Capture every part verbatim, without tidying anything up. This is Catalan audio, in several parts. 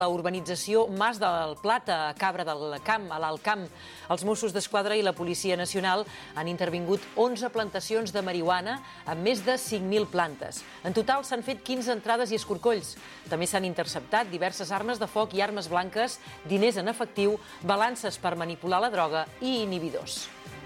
La urbanització Mas del Plata, a Cabra del Camp, a l'Alt Camp. Els Mossos d'Esquadra i la Policia Nacional han intervingut onze plantacions de marihuana amb més de cinc mil plantes. En total s'han fet quinze entrades i escorcolls. També s'han interceptat diverses armes de foc i armes blanques, diners en efectiu, balances per manipular la droga i inhibidors.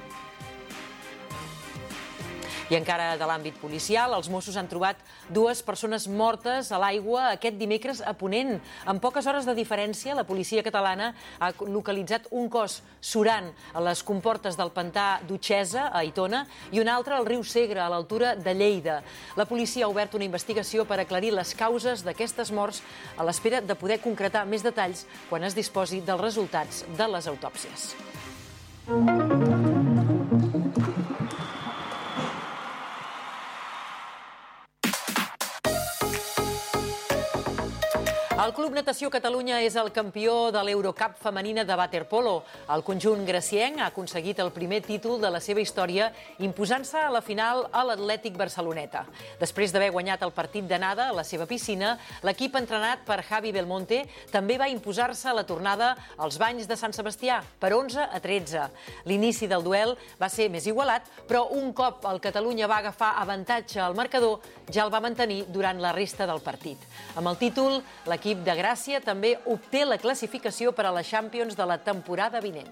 I encara de l'àmbit policial, els Mossos han trobat dues persones mortes a l'aigua aquest dimecres a Ponent. En poques hores de diferència, la policia catalana ha localitzat un cos surant a les comportes del pantà d'Utxesa, a Aitona, i un altre al riu Segre, a l'altura de Lleida. La policia ha obert una investigació per aclarir les causes d'aquestes morts a l'espera de poder concretar més detalls quan es disposi dels resultats de les autòpsies. El Club Natació Catalunya és el campió de l'Eurocup femenina de waterpolo. El conjunt gracienc ha aconseguit el primer títol de la seva història imposant-se a la final a l'Atlètic Barceloneta. Després d'haver guanyat el partit d'anada a la seva piscina, l'equip entrenat per Javi Belmonte també va imposar-se a la tornada als Banys de Sant Sebastià per onze a tretze. L'inici del duel va ser més igualat, però un cop el Catalunya va agafar avantatge al marcador, ja el va mantenir durant la resta del partit. Amb el títol, l'equip de Gràcia també obté la classificació per a la Champions de la temporada vinent.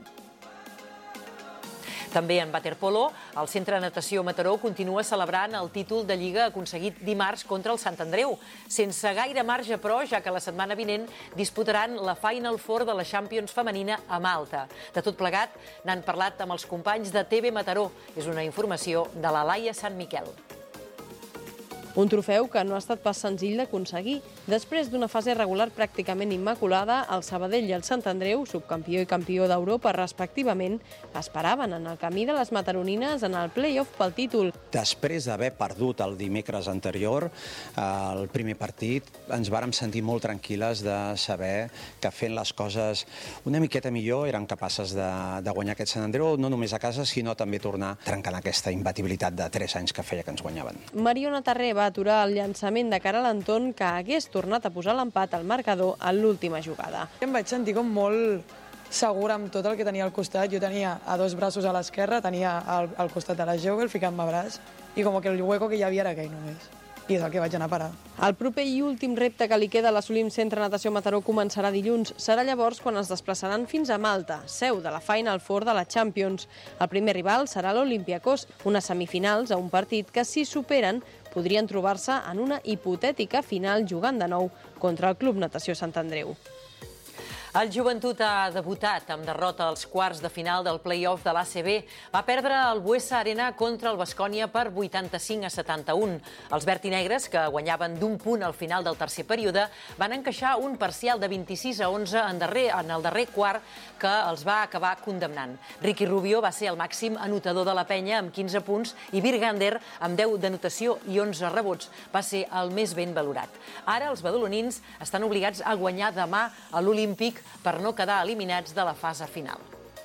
També en waterpolo, el Centre de Natació Mataró continua celebrant el títol de Lliga aconseguit dimarts contra el Sant Andreu, sense gaire marge, però, ja que la setmana vinent disputaran la Final Four de la Champions femenina a Malta. De tot plegat, n'han parlat amb els companys de T V Mataró. És una informació de la Laia Sant Miquel. Un trofeu que no ha estat pas senzill d'aconseguir. Després d'una fase regular pràcticament immaculada, el Sabadell i el Sant Andreu, subcampió i campió d'Europa respectivament, esperaven en el camí de les mataronines en el play-off pel títol. Després d'haver perdut el dimecres anterior, el primer partit, ens vàrem sentir molt tranquil·les de saber que fent les coses una miqueta millor eren capaces de, de guanyar aquest Sant Andreu, no només a casa, sinó també tornar trencant aquesta imbatibilitat de tres anys que feia que ens guanyaven. Mariona Tarré va aturar el llançament de cara a l'entorn que hagués tornat a posar l'empat al marcador en l'última jugada. Em vaig sentir com molt segura amb tot el que tenia al costat. Jo tenia a dos braços a l'esquerra, tenia al, al costat de la Jogel ficant-me braç, i com que el hueco que hi havia era aquell només. I és el que vaig anar a parar. El proper i últim repte que li queda a l'Assolim Centre Natació Mataró començarà dilluns. Serà llavors quan es desplaçaran fins a Malta, seu de la Final Four de la Champions. El primer rival serà l'Olympiakos, unes semifinals a un partit que, si superen, podrien trobar-se en una hipotètica final jugant de nou contra el Club Natació Sant Andreu. El Joventut ha debutat amb derrota als quarts de final del play-off de l'A C B. Va perdre el Buesa Arena contra el Baskonia per vuitanta-cinc a setanta-un. Els vertinegres, que guanyaven d'un punt al final del tercer període, van encaixar un parcial de vint-i-sis a onze en, darrer, en el darrer quart que els va acabar condemnant. Ricky Rubio va ser el màxim anotador de la penya amb quinze punts i Virgander, amb deu d'anotació i onze rebots, va ser el més ben valorat. Ara els badalonins estan obligats a guanyar demà a l'Olímpic per no quedar eliminats de la fase final.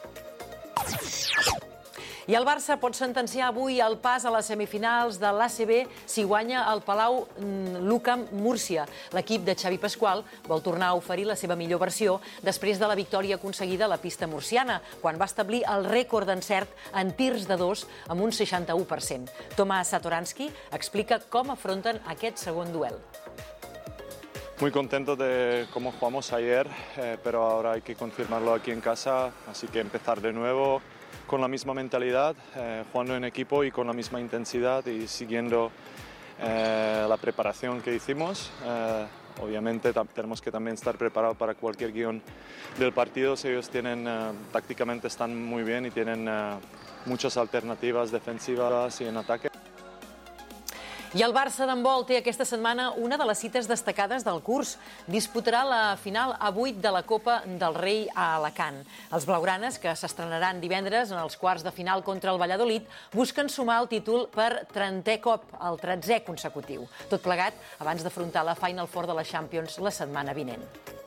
I el Barça pot sentenciar avui el pas a les semifinals de l'A C B si guanya el Palau Nou Camp Múrcia. L'equip de Xavi Pasqual vol tornar a oferir la seva millor versió després de la victòria aconseguida a la pista murciana, quan va establir el rècord d'encert en tirs de dos amb un seixanta-u per cent. Tomàs Satoransky explica com afronten aquest segon duel. Muy contento de cómo jugamos ayer, eh, pero ahora hay que confirmarlo aquí en casa, así que empezar de nuevo con la misma mentalidad, eh, jugando en equipo y con la misma intensidad y siguiendo eh, la preparación que hicimos. Eh, obviamente tenemos que también estar preparados para cualquier guión del partido. Si ellos tienen, eh, tácticamente están muy bien y tienen eh, muchas alternativas defensivas y en ataque. I el Barça d'handbol té aquesta setmana una de les cites destacades del curs. Disputarà la final a vuit de la Copa del Rei a Alacant. Els blaugranes, que s'estrenaran divendres en els quarts de final contra el Valladolid, busquen sumar el títol per trentè cop, el tretzè consecutiu. Tot plegat abans d'afrontar la Final Four de la Champions la setmana vinent.